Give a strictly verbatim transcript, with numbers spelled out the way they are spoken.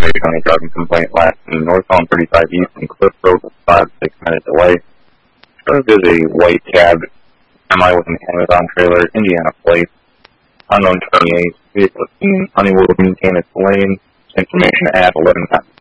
Mary County driving complaint last seen northbound thirty-five east in Cliff Road with five to six minute delay. Truck is a white cab semi with an Amazon trailer, Indiana plate, unknown twenty-eight. Vehicle is seen unable to maintain its lane. Information at eleven ten.